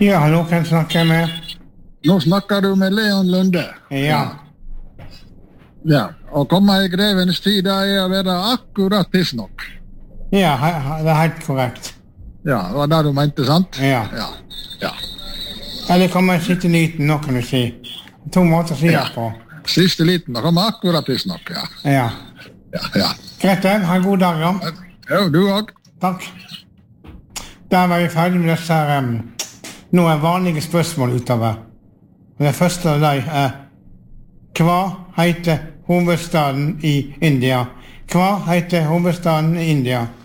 Ja, hallo, hvem snakker jeg med? Nå snakker du med Leon Lunde. Ja. Ja, å komme i grevens tid å være akkurat tidsnok. Ja, det er helt korrekt. Ja, det var det du mente, sant? Ja. Ja. Eller kommer jeg sitte liten nå, kan du si. 2 måter å si det på. Siste liten, da kommer akkurat tidsnok, ja. Ja. Greit, ha en god dag, ja. Ja, du også. Takk. Der var vi ferdig med disse her, noen vanlige spørsmål utover. Det første av dem hva heter hovedstaden i India? Hva heter hovedstaden i India?